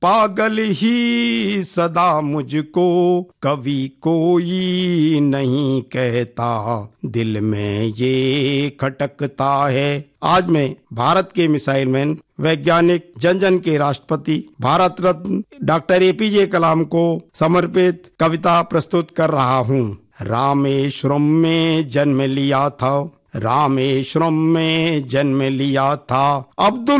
पागल ही सदा मुझको कभी कोई नहीं कहता, दिल में ये खटकता है। आज मैं भारत के मिसाइल मैन, वैज्ञानिक, जन जन के राष्ट्रपति, भारत रत्न डॉक्टर APJ कलाम को समर्पित कविता प्रस्तुत कर रहा हूँ। रामेश्वरम में जन्म लिया था, रामेश्वरम में जन्म लिया था, अब्दुल